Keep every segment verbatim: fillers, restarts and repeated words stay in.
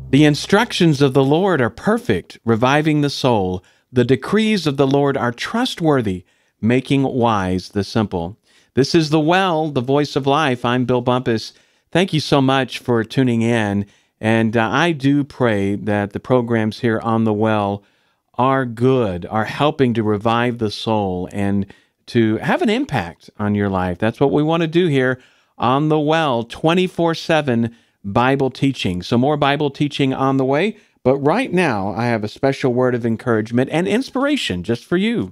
The instructions of the Lord are perfect, reviving the soul. The decrees of the Lord are trustworthy, making wise the simple. This is The Well, the Voice of Life. I'm Bill Bumpus. Thank you so much for tuning in. And uh, I do pray that the programs here on The Well are good, are helping to revive the soul and to have an impact on your life. That's what we want to do here on The Well, twenty-four seven Bible teaching. So more Bible teaching on the way. But right now, I have a special word of encouragement and inspiration just for you.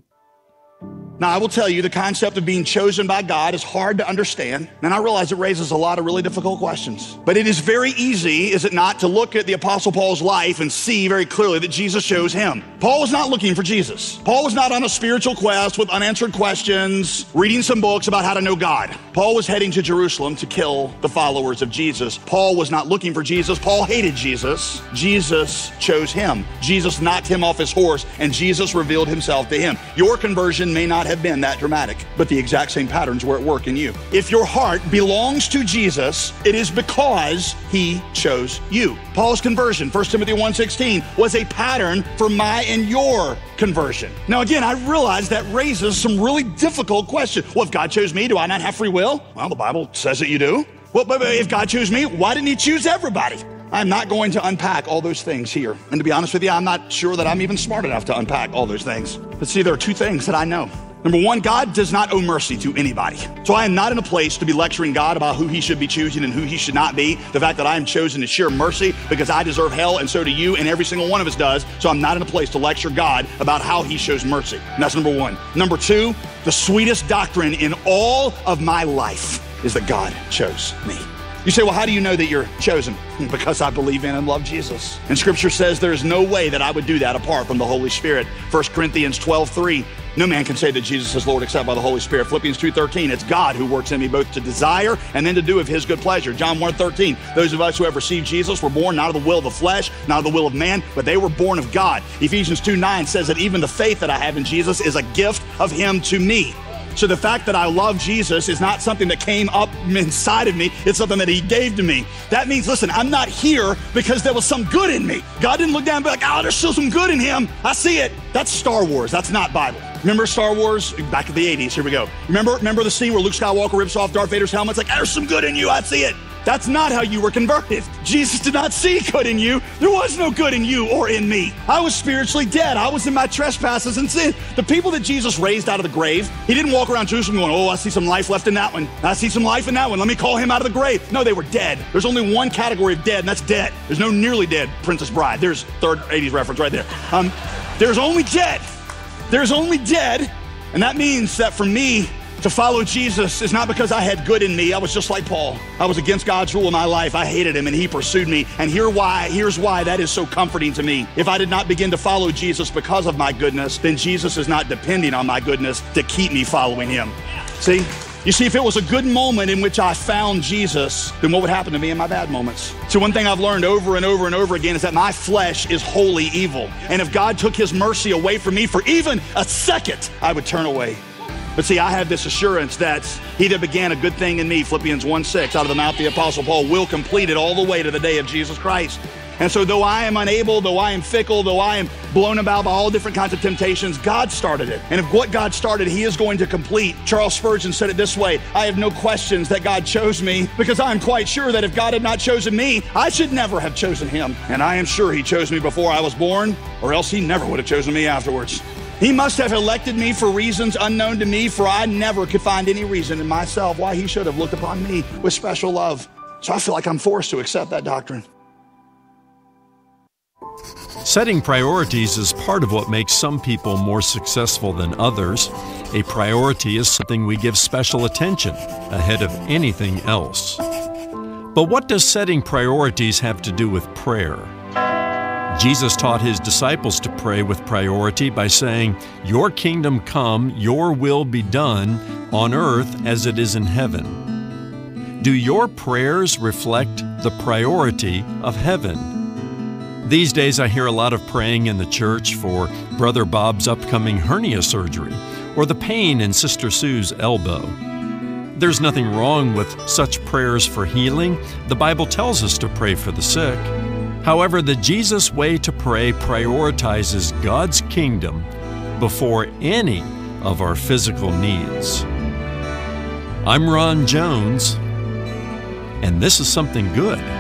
Now, I will tell you, the concept of being chosen by God is hard to understand, and I realize it raises a lot of really difficult questions. But it is very easy, is it not, to look at the Apostle Paul's life and see very clearly that Jesus chose him. Paul was not looking for Jesus. Paul was not on a spiritual quest with unanswered questions, reading some books about how to know God. Paul was heading to Jerusalem to kill the followers of Jesus. Paul was not looking for Jesus. Paul hated Jesus. Jesus chose him. Jesus knocked him off his horse, and Jesus revealed himself to him. Your conversion may not have been that dramatic, but the exact same patterns were at work in you. If your heart belongs to Jesus, it is because he chose you. Paul's conversion, First Timothy one sixteen, was a pattern for my and your conversion. Now again, I realize that raises some really difficult questions. Well, if God chose me, do I not have free will? Well, the Bible says that you do. Well, but if God chose me, why didn't he choose everybody? I'm not going to unpack all those things here. And to be honest with you, I'm not sure that I'm even smart enough to unpack all those things. But see, there are two things that I know. Number one, God does not owe mercy to anybody. So I am not in a place to be lecturing God about who he should be choosing and who he should not be. The fact that I am chosen is sheer mercy because I deserve hell and so do you, and every single one of us does. So I'm not in a place to lecture God about how he shows mercy. And that's number one. Number two, the sweetest doctrine in all of my life is that God chose me. You say, well, how do you know that you're chosen? Because I believe in and love Jesus. And Scripture says there's no way that I would do that apart from the Holy Spirit. First Corinthians twelve three, no man can say that Jesus is Lord except by the Holy Spirit. Philippians two thirteen, it's God who works in me both to desire and then to do of his good pleasure. John one thirteen, those of us who have received Jesus were born not of the will of the flesh, not of the will of man, but they were born of God. Ephesians two nine says that even the faith that I have in Jesus is a gift of him to me. So the fact that I love Jesus is not something that came up inside of me. It's something that he gave to me. That means, listen, I'm not here because there was some good in me. God didn't look down and be like, oh, there's still some good in him. I see it. That's Star Wars. That's not Bible. Remember Star Wars? Back in the eighties. Here we go. Remember, remember the scene where Luke Skywalker rips off Darth Vader's helmet? It's like, there's some good in you. I see it. That's not how you were converted. Jesus did not see good in you. There was no good in you or in me. I was spiritually dead. I was in my trespasses and sin. The people that Jesus raised out of the grave, he didn't walk around Jerusalem going, oh, I see some life left in that one. I see some life in that one. Let me call him out of the grave. No, they were dead. There's only one category of dead, and that's dead. There's no nearly dead Princess Bride. There's third eighties reference right there. Um, there's only dead. There's only dead, and that means that for me, to follow Jesus is not because I had good in me. I was just like Paul. I was against God's rule in my life. I hated him and he pursued me. And here why, here's why that is so comforting to me. If I did not begin to follow Jesus because of my goodness, then Jesus is not depending on my goodness to keep me following him. See? You see, if it was a good moment in which I found Jesus, then what would happen to me in my bad moments? So one thing I've learned over and over and over again is that my flesh is wholly evil. And if God took his mercy away from me for even a second, I would turn away. But see, I have this assurance that he that began a good thing in me, Philippians one six, out of the mouth of the Apostle Paul, will complete it all the way to the day of Jesus Christ. And so though I am unable, though I am fickle, though I am blown about by all different kinds of temptations, God started it. And if what God started, he is going to complete. Charles Spurgeon said it this way, I have no questions that God chose me because I am quite sure that if God had not chosen me, I should never have chosen him. And I am sure he chose me before I was born, or else he never would have chosen me afterwards. He must have elected me for reasons unknown to me, for I never could find any reason in myself why he should have looked upon me with special love. So I feel like I'm forced to accept that doctrine. Setting priorities is part of what makes some people more successful than others. A priority is something we give special attention ahead of anything else. But what does setting priorities have to do with prayer? Jesus taught his disciples to pray with priority by saying, "Your kingdom come, your will be done on earth as it is in heaven." Do your prayers reflect the priority of heaven? These days I hear a lot of praying in the church for Brother Bob's upcoming hernia surgery or the pain in Sister Sue's elbow. There's nothing wrong with such prayers for healing. The Bible tells us to pray for the sick. However, the Jesus way to pray prioritizes God's kingdom before any of our physical needs. I'm Ron Jones, and this is Something Good.